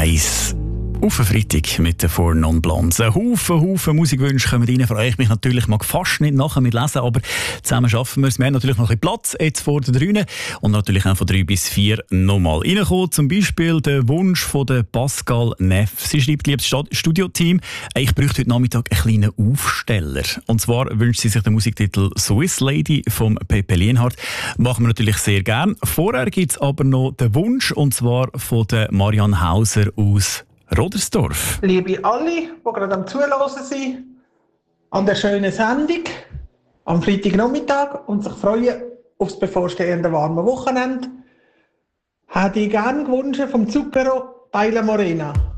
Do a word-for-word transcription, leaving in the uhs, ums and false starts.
eins. Auf einen Freitag mit den Four Non Blondes. Ein Haufen, Haufen Musikwünsche kommen rein. Freue ich mich natürlich mag fast nicht nachher mit lesen, aber zusammen schaffen wir es. Wir haben natürlich noch ein bisschen Platz jetzt vor den Drünen und natürlich auch von drei bis vier nochmal reinkommen. Zum Beispiel der Wunsch von der Pascal Neff. Sie schreibt, liebes Studioteam, ich bräuchte heute Nachmittag einen kleinen Aufsteller. Und zwar wünscht sie sich den Musiktitel Swiss Lady vom Pepe Lienhardt. Machen wir natürlich sehr gern. Vorher gibt es aber noch den Wunsch, und zwar von der Marianne Hauser aus Rodersdorf. Liebe alle, die gerade am Zuhören sind, an der schönen Sendung am Freitagnachmittag und sich freuen auf das bevorstehende warme Wochenende, hätte ich gerne gewünscht vom Zucchero Baila Morena.